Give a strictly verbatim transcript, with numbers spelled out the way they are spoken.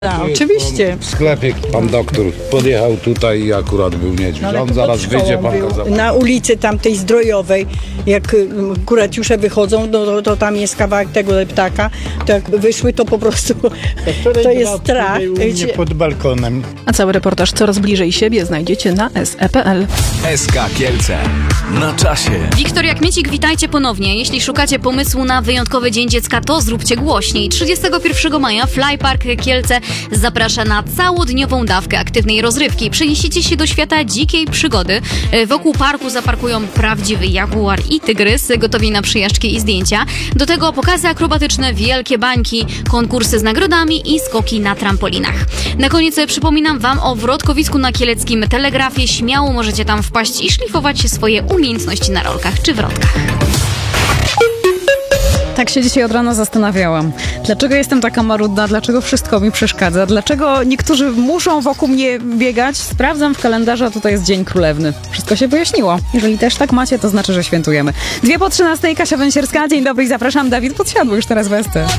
A, oczywiście. W sklepie pan doktor podjechał tutaj i akurat był niedźwiedź. Ale On to zaraz pod wyjdzie, szkołą pan był. go zabrał. Na ulicy tamtej Zdrojowej, jak y, kuracjusze wychodzą, no, to, to tam jest kawałek tego ptaka, to jak wyszły, to po prostu to jest strach. U mnie pod balkonem. A cały reportaż coraz bliżej siebie znajdziecie na es e kropka pe el. S K Kielce. Na czasie. Wiktoria Kmiecik, witajcie ponownie. Jeśli szukacie pomysłu na wyjątkowy Dzień Dziecka, to zróbcie głośniej. trzydziestego pierwszego maja Fly Park Kielce zaprasza na całodniową dawkę aktywnej rozrywki. Przeniesiecie się do świata dzikiej przygody. Wokół parku zaparkują prawdziwy jaguar i tygrys, gotowi na przyjażdżki i zdjęcia. Do tego pokazy akrobatyczne, wielkie bańki, konkursy z nagrodami i skoki na trampolinach. Na koniec przypominam wam o wrotkowisku na kieleckim Telegrafie. Śmiało możecie tam wpaść i szlifować swoje umiejętności na rolkach czy wrotkach. Tak się dzisiaj od rana zastanawiałam. Dlaczego jestem taka marudna? Dlaczego wszystko mi przeszkadza? Dlaczego niektórzy muszą wokół mnie biegać? Sprawdzam w kalendarzu, a tutaj jest Dzień Królewny. Wszystko się wyjaśniło. Jeżeli też tak macie, to znaczy, że świętujemy. Dwie po trzynastej, Kasia Węsierska. Dzień dobry i zapraszam. Dawid Podsiadły już teraz w S T.